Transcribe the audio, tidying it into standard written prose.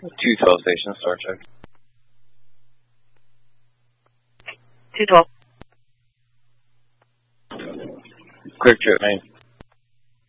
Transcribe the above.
212 station, start check. 212. Quick trip, main.